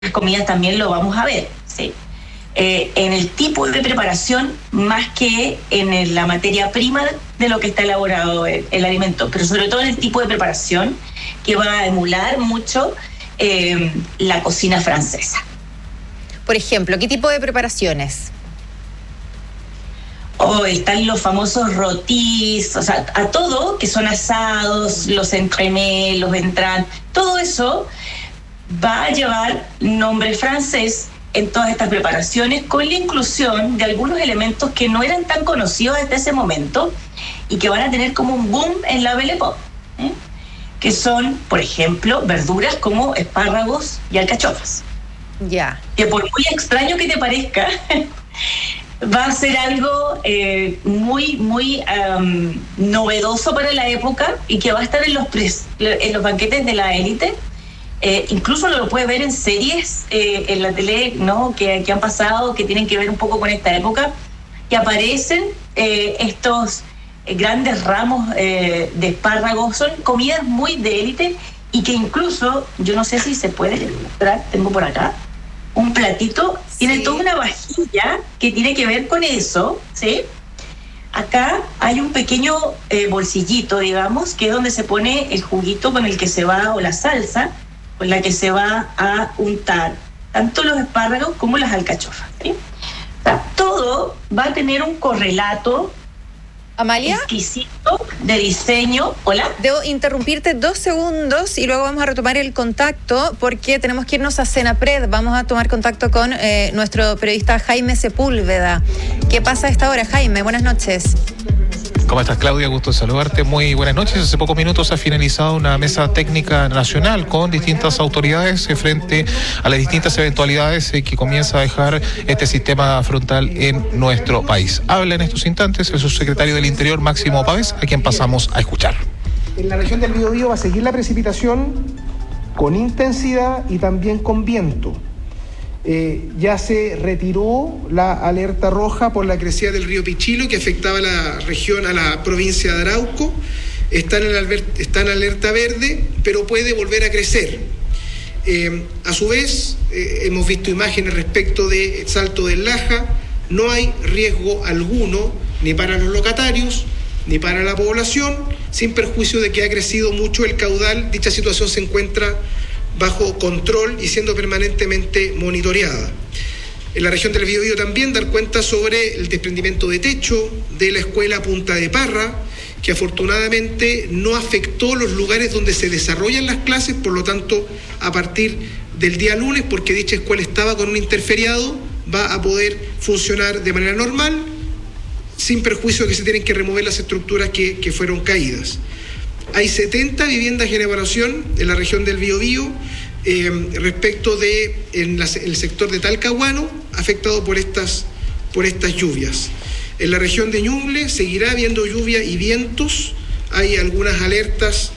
comidas también lo vamos a ver, ¿sí? En el tipo de preparación más que en la materia prima de lo que está elaborado el alimento, pero sobre todo en el tipo de preparación que va a emular mucho la cocina francesa. Por ejemplo, ¿qué tipo de preparaciones? Están los famosos rôtis, o sea, a todo, que son asados, los entremets, los entrants, todo eso va a llevar nombre francés en todas estas preparaciones, con la inclusión de algunos elementos que no eran tan conocidos hasta ese momento y que van a tener como un boom en la Belle Époque, que son, por ejemplo, verduras como espárragos y alcachofas. Ya. Que por muy extraño que te parezca, va a ser algo muy novedoso para la época y que va a estar en los banquetes de la élite. Incluso lo puedes ver en series en la tele, ¿no? que han pasado, que tienen que ver un poco con esta época, que aparecen estos grandes ramos de espárragos. Son comidas muy de élite y que incluso, yo no sé si se puede mostrar, tengo por acá un platito, sí. Tiene toda una vajilla que tiene que ver con eso, ¿sí? Acá hay un pequeño bolsillito, digamos, que es donde se pone el juguito con el que se va, o la salsa con la que se va a untar tanto los espárragos como las alcachofas, ¿sí? O sea, todo va a tener un correlato, Amalia, exquisito de diseño. Hola. Debo interrumpirte 2 segundos y luego vamos a retomar el contacto porque tenemos que irnos a Senapred. Vamos a tomar contacto con nuestro periodista Jaime Sepúlveda. ¿Qué pasa a esta hora, Jaime? Buenas noches. ¿Cómo estás, Claudia? Gusto saludarte. Muy buenas noches. Hace pocos minutos ha finalizado una mesa técnica nacional con distintas autoridades frente a las distintas eventualidades que comienza a dejar este sistema frontal en nuestro país. Habla en estos instantes el subsecretario del Interior, Máximo Pavés, a quien pasamos a escuchar. En la región del Biobío va a seguir la precipitación con intensidad y también con viento. Ya se retiró la alerta roja por la crecida del río Pichilo, que afectaba a la región, a la provincia de Arauco. Está en alerta verde, pero puede volver a crecer. A su vez, hemos visto imágenes respecto de Salto del Laja. No hay riesgo alguno, ni para los locatarios, ni para la población, sin perjuicio de que ha crecido mucho el caudal. Dicha situación se encuentra bajo control y siendo permanentemente monitoreada. En la región del Biobío también dar cuenta sobre el desprendimiento de techo de la escuela Punta de Parra, que afortunadamente no afectó los lugares donde se desarrollan las clases, por lo tanto, a partir del día lunes, porque dicha escuela estaba con un interferiado, va a poder funcionar de manera normal, sin perjuicio de que se tienen que remover las estructuras que fueron caídas. Hay 70 viviendas en evaluación en la región del Biobío, respecto de el sector de Talcahuano, afectado por estas lluvias. En la región de Ñuble seguirá habiendo lluvia y vientos. Hay algunas alertas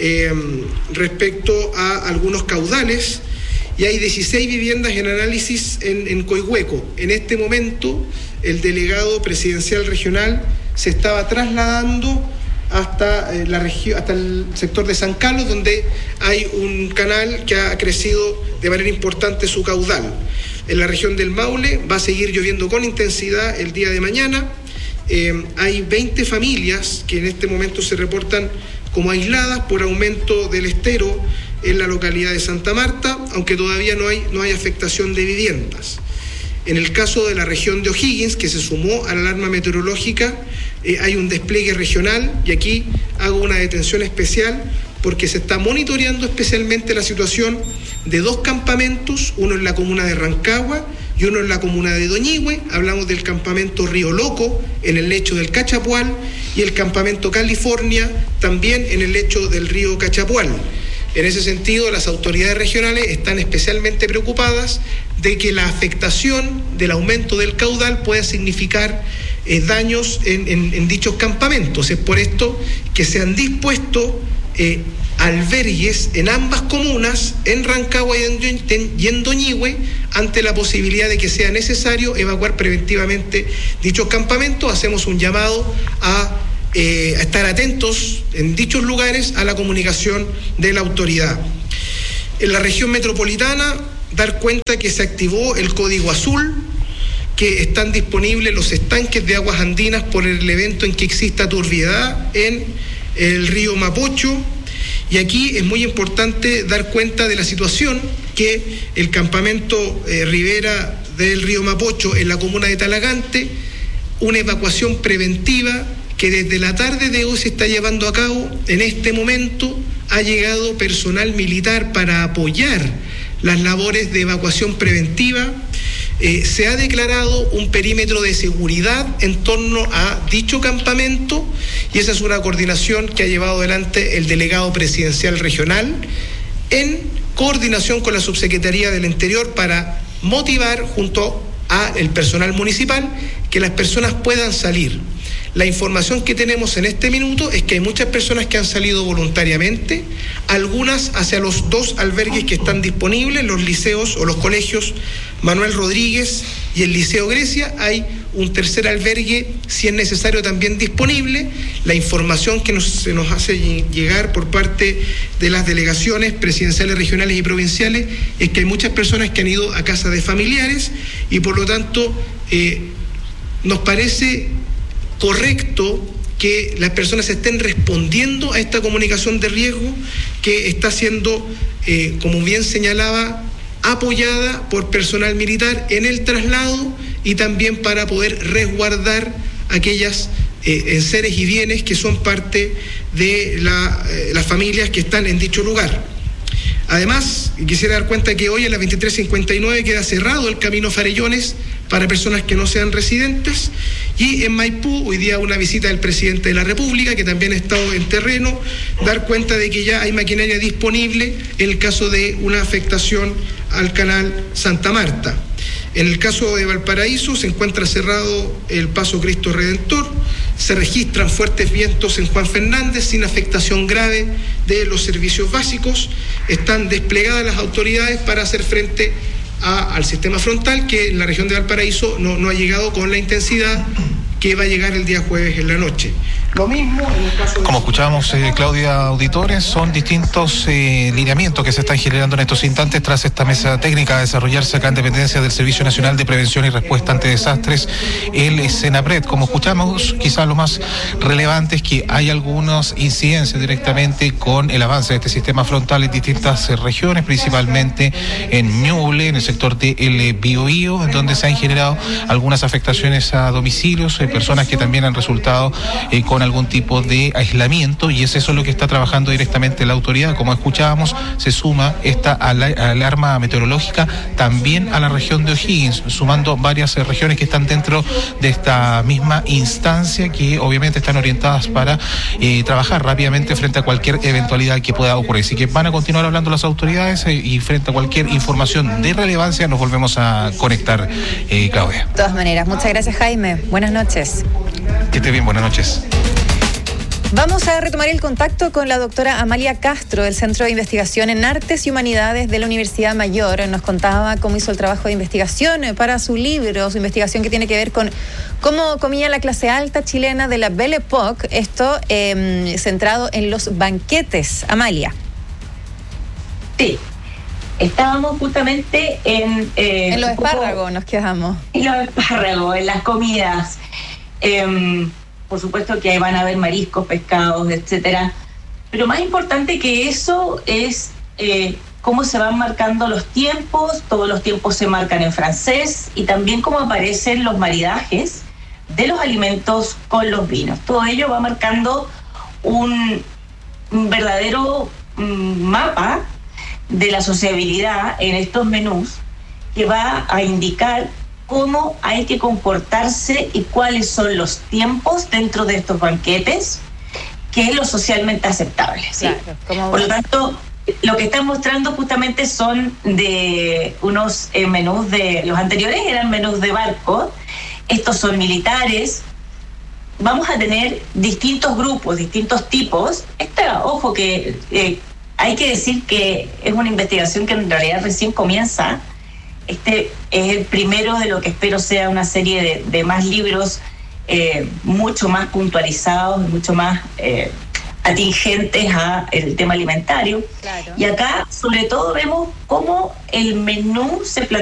respecto a algunos caudales y hay 16 viviendas en análisis en Coihueco. En este momento, el delegado presidencial regional se estaba trasladando hasta el sector de San Carlos, donde hay un canal que ha crecido de manera importante su caudal. En la región del Maule va a seguir lloviendo con intensidad el día de mañana. Hay 20 familias que en este momento se reportan como aisladas por aumento del estero en la localidad de Santa Marta, aunque todavía no hay afectación de viviendas. En el caso de la región de O'Higgins, que se sumó a la alarma meteorológica, hay un despliegue regional y aquí hago una detención especial porque se está monitoreando especialmente la situación de 2 campamentos, uno en la comuna de Rancagua y uno en la comuna de Doñihue. Hablamos del campamento Río Loco en el lecho del Cachapual y el campamento California también en el lecho del río Cachapual. En ese sentido, las autoridades regionales están especialmente preocupadas de que la afectación del aumento del caudal pueda significar daños en dichos campamentos. Es por esto que se han dispuesto albergues en ambas comunas, en Rancagua y en Doñihue, ante la posibilidad de que sea necesario evacuar preventivamente dichos campamentos. Hacemos un llamado a estar atentos en dichos lugares a la comunicación de la autoridad. En la región metropolitana dar cuenta que se activó el código azul, que están disponibles los estanques de aguas andinas por el evento en que exista turbiedad en el río Mapocho. Y aquí es muy importante dar cuenta de la situación que el campamento Ribera del río Mapocho en la comuna de Talagante, una evacuación preventiva que desde la tarde de hoy se está llevando a cabo. En este momento ha llegado personal militar para apoyar las labores de evacuación preventiva. Se ha declarado un perímetro de seguridad en torno a dicho campamento y esa es una coordinación que ha llevado adelante el delegado presidencial regional en coordinación con la Subsecretaría del Interior para motivar junto al personal municipal que las personas puedan salir. La información que tenemos en este minuto es que hay muchas personas que han salido voluntariamente, algunas hacia los 2 albergues que están disponibles, los liceos o los colegios Manuel Rodríguez y el Liceo Grecia. Hay un tercer albergue, si es necesario, también disponible. La información que se nos hace llegar por parte de las delegaciones presidenciales, regionales y provinciales es que hay muchas personas que han ido a casa de familiares y por lo tanto nos parece correcto que las personas estén respondiendo a esta comunicación de riesgo que está siendo, como bien señalaba, apoyada por personal militar en el traslado y también para poder resguardar aquellas enseres y bienes que son parte de las familias que están en dicho lugar. Además, quisiera dar cuenta que hoy a las 23:59 queda cerrado el camino Farellones para personas que no sean residentes, y en Maipú hoy día una visita del presidente de la República que también ha estado en terreno, dar cuenta de que ya hay maquinaria disponible en el caso de una afectación al canal Santa Marta. En el caso de Valparaíso se encuentra cerrado el paso Cristo Redentor, se registran fuertes vientos en Juan Fernández sin afectación grave de los servicios básicos, están desplegadas las autoridades para hacer frente al sistema frontal que en la región de Valparaíso no ha llegado con la intensidad que va a llegar el día jueves en la noche. Lo mismo en el caso de... Como escuchábamos, Claudia, auditores, son distintos lineamientos que se están generando en estos instantes tras esta mesa técnica a desarrollarse acá en dependencia del Servicio Nacional de Prevención y Respuesta ante Desastres, el SENAPRED. Como escuchamos, quizás lo más relevante es que hay algunas incidencias directamente con el avance de este sistema frontal en distintas regiones, principalmente en Ñuble, en el sector del Biobío, en donde se han generado algunas afectaciones a domicilios, personas que también han resultado con algún tipo de aislamiento, y es eso lo que está trabajando directamente la autoridad. Como escuchábamos, se suma esta alarma meteorológica también a la región de O'Higgins, sumando varias regiones que están dentro de esta misma instancia, que obviamente están orientadas para trabajar rápidamente frente a cualquier eventualidad que pueda ocurrir. Así que van a continuar hablando las autoridades y frente a cualquier información de relevancia nos volvemos a conectar, Claudia. De todas maneras, muchas gracias, Jaime. Buenas noches. Que esté bien, buenas noches. Vamos a retomar el contacto con la doctora Amalia Castro del Centro de Investigación en Artes y Humanidades de la Universidad Mayor. Nos contaba cómo hizo el trabajo de investigación para su libro, su investigación que tiene que ver con cómo comía la clase alta chilena de la Belle Époque, esto centrado en los banquetes. Amalia. Sí, estábamos justamente en los espárragos nos quedamos. En los espárragos, en las comidas. Por supuesto que ahí van a haber mariscos, pescados, etcétera. Pero más importante que eso es cómo se van marcando los tiempos. Todos los tiempos se marcan en francés y también cómo aparecen los maridajes de los alimentos con los vinos. Todo ello va marcando un verdadero mapa de la sociabilidad en estos menús que va a indicar cómo hay que comportarse y cuáles son los tiempos dentro de estos banquetes, que es lo socialmente aceptable, ¿sí? Claro, por lo tanto, lo que están mostrando justamente son de unos menús de... Los anteriores eran menús de barco, estos son militares. Vamos a tener distintos grupos, distintos tipos. Ojo que hay que decir que es una investigación que en realidad recién comienza. Este es el primero de lo que espero sea una serie de más libros mucho más puntualizados, mucho más atingentes a el tema alimentario. Claro. Y acá, sobre todo, vemos cómo el menú se plantea